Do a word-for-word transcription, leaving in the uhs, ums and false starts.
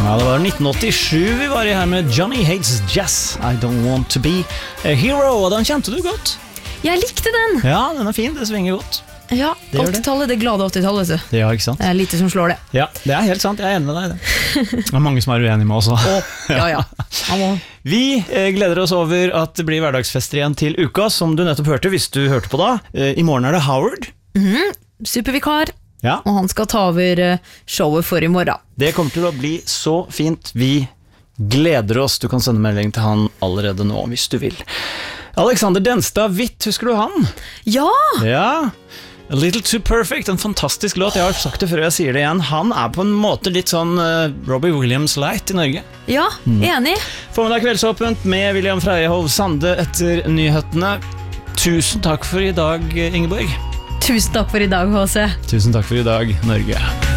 Ja, det var nitten åttisju vi var i her med Johnny Hates Jazz, I Don't Want To Be A Hero, og den kjente du godt. Jeg likte den. Ja, den er fin, det svinger godt. Ja, Det gjør det. åttitallet, det glade åttitallet, vet du. Ja, ikke sant? Det er lite som slår det. Ja, det er helt sant, jeg er enig med deg i det. Det er mange som er uenige med oss også. Ja, ja. Han må... Vi eh, gleder oss over at det blir hverdagsfester igjen til uka, som du nettopp hørte, hvis du hørte på da. Eh, I morgen er det Howard. Mhm, supervikar. Ja. Og han skal ta over eh, showet for i morgen. Det kommer til å bli så fint. Vi gleder oss. Du kan sende melding til han allerede nå, hvis du vil. Alexander Denstad Witt, husker du han? Ja! Ja, A Little Too Perfect, en fantastisk låt. Jeg har sagt det før, jeg sier det igjen. Han er på en måte litt sånn uh, Robbie Williams light i Norge. Ja, enig. Få med deg Kveldsåpent med William Freihov Sande etter nyhetene. Tusen takk for i dag, Ingeborg. Tusen takk for i dag, H C. Tusen takk for i dag, Norge.